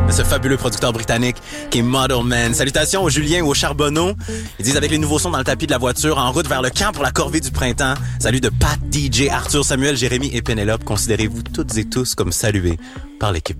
de ce fabuleux producteur britannique qui est Model Man. Salutations aux Julien ou aux Charbonneau. Ils disent avec les nouveaux sons dans le tapis de la voiture, en route vers le camp pour la corvée du printemps. Salut de Pat, DJ, Arthur, Samuel, Jérémy et Pénélope. Considérez-vous toutes et tous comme salués par l'équipe.